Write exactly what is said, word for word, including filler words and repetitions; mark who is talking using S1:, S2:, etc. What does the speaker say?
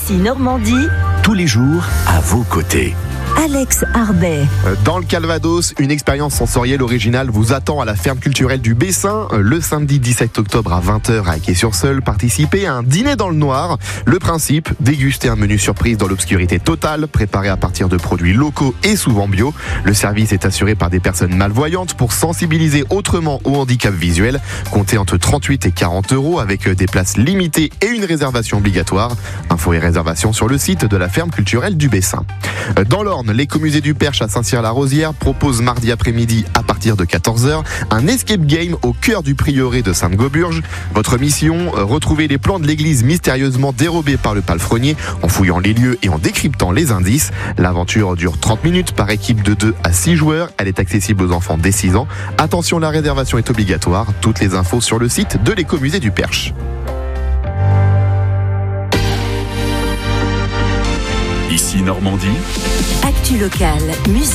S1: Ici Normandie,
S2: tous les jours à vos côtés.
S1: Alex Arbet.
S3: Dans le Calvados, une expérience sensorielle originale vous attend à la ferme culturelle du Bessin. Le samedi dix-sept octobre à vingt heures à Quai-sur-Seulles, participez à un dîner dans le noir. Le principe, déguster un menu surprise dans l'obscurité totale, préparé à partir de produits locaux et souvent bio. Le service est assuré par des personnes malvoyantes pour sensibiliser autrement au handicap visuel. Comptez entre trente-huit et quarante euros avec des places limitées et une réservation obligatoire. Infos et réservations sur le site de la ferme culturelle du Bessin. Dans l'Orne, l'écomusée du Perche à Saint-Cyr-la-Rosière propose mardi après-midi à partir de quatorze heures un escape game au cœur du prieuré de Sainte-Gauburge. Votre mission, retrouver les plans de l'église mystérieusement dérobés par le palefrenier en fouillant les lieux et en décryptant les indices. L'aventure dure trente minutes par équipe de deux à six joueurs. Elle est accessible aux enfants dès six ans. Attention, la réservation est obligatoire. Toutes les infos sur le site de l'écomusée du Perche.
S2: Ici Normandie.
S1: Actu locale, musique.